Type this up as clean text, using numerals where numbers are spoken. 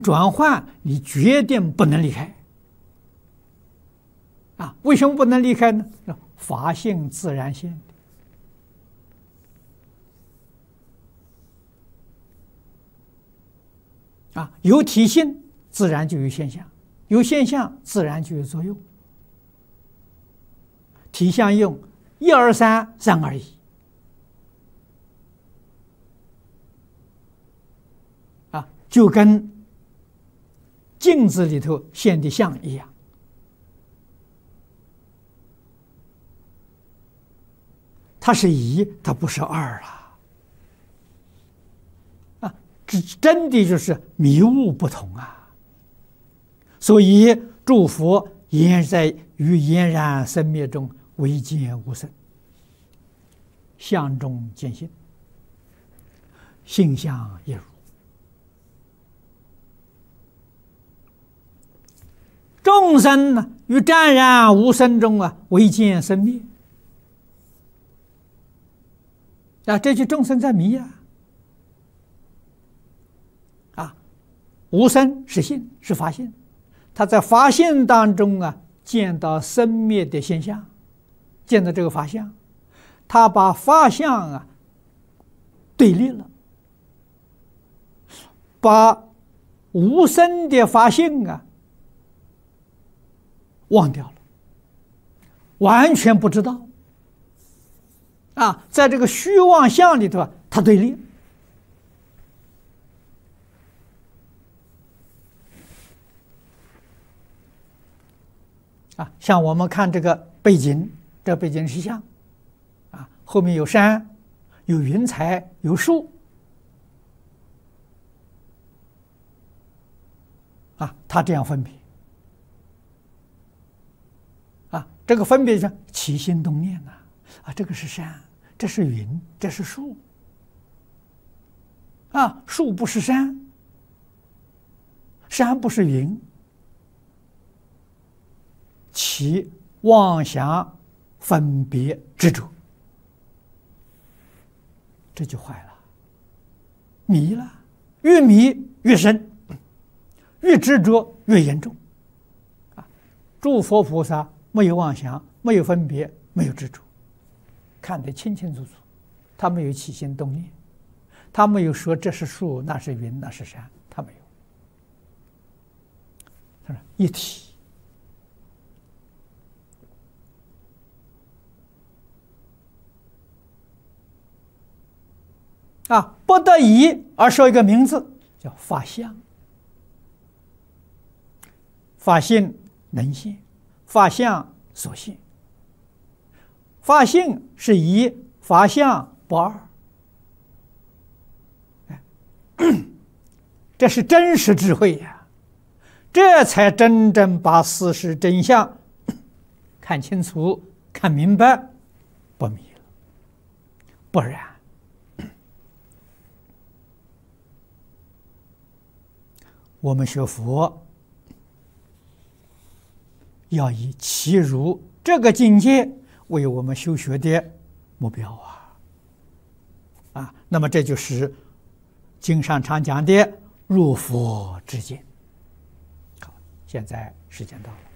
转换，你决定不能离开。为什么不能离开呢？法性自然现的。有体性，自然就有现象；有现象，自然就有作用。体相用，1、2、3，三而已。就跟镜子里头现的相一样。它是一，它不是二了。真的就是迷悟不同啊。所以诸佛在于俨然生灭中唯见无生，相中见性，性相亦如。众生呢，于湛然无生中唯见生灭。这就众生在迷无生是性，是法性，他在法性当中见到生灭的现象，见到这个法相，他把法相对立了，把无生的法性忘掉了，完全不知道。在这个虚妄相里头，它对立。像我们看这个背景，这背景是相，后面有山，有云彩，有树，它这样分别。这个分别是起心动念这个是山，这是云，这是树。树不是山，山不是云，起妄想分别执着，这就坏了，迷了，越迷越深，越执着越严重。诸佛菩萨没有妄想，没有分别，没有执着，看得清清楚楚，他没有起心动念，他没有说这是树，那是云，那是山，他没有。他说一体。不得已而说一个名字叫法相。法性能现，法相所现。法性是一，法相不二。这是真实智慧呀，这才真正把事实真相看清楚、看明白，不迷了。不然，我们学佛要以其如这个境界为我们修学的目标那么这就是经上常讲的入佛之见。好，现在时间到了。